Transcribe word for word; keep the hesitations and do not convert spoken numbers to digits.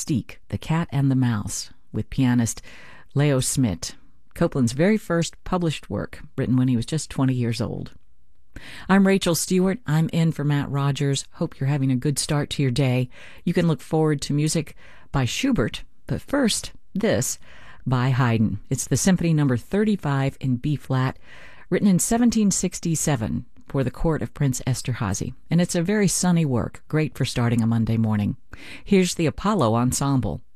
Mystique, The Cat and the Mouse, with pianist Leo Smit, Copland's very first published work, written when he was just twenty years old. I'm Rachel Stewart. I'm in for Matt Rogers. Hope you're having a good start to your day. You can look forward to music by Schubert, but first, this by Haydn. It's the Symphony Number thirty-five in B-flat, written in seventeen sixty-seven for the court of Prince Esterhazy, and it's a very sunny work, great for starting a Monday morning. Here's the Apollo Ensemble.